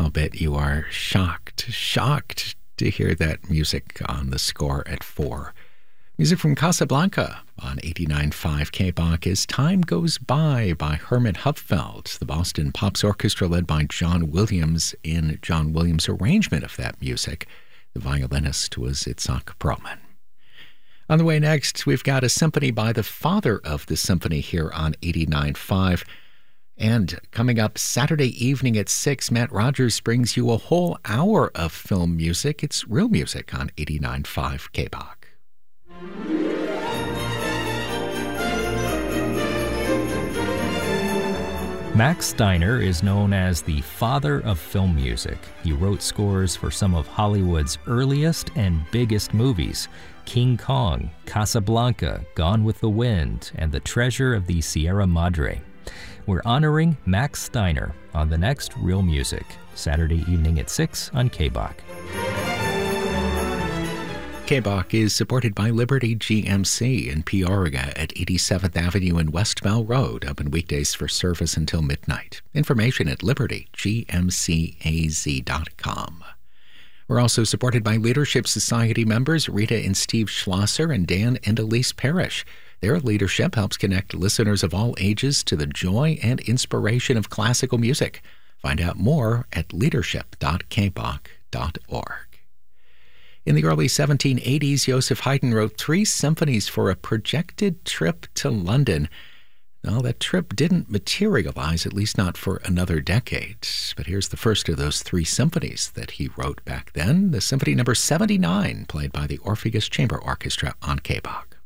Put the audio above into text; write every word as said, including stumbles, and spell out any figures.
I'll bet you are shocked, shocked to hear that music on the score at four. Music from Casablanca on eighty-nine point five K B O C is Time Goes By by Herman Hupfeld, the Boston Pops Orchestra led by John Williams in John Williams' arrangement of that music. The violinist was Itzhak Perlman. On the way next, we've got a symphony by the father of the symphony here on eighty-nine point five. And coming up Saturday evening at six, Matt Rogers brings you a whole hour of film music. It's real music on eighty-nine point five K B O C. Max Steiner is known as the father of film music. He wrote scores for some of Hollywood's earliest and biggest movies: King Kong, Casablanca, Gone with the Wind, and The Treasure of the Sierra Madre. We're honoring Max Steiner on the next Real Music, Saturday evening at six on K B O C. K B O C is supported by Liberty G M C in Peoria at eighty-seventh Avenue and West Bell Road, open weekdays for service until midnight. Information at liberty g m c a z dot com. We're also supported by Leadership Society members Rita and Steve Schlosser and Dan and Elise Parrish. Their leadership helps connect listeners of all ages to the joy and inspiration of classical music. Find out more at leadership dot k b o c dot org. In the early seventeen eighties, Joseph Haydn wrote three symphonies for a projected trip to London. Well, that trip didn't materialize, at least not for another decade. But here's the first of those three symphonies that he wrote back then, the Symphony Number seventy-nine, played by the Orpheus Chamber Orchestra on K B O C.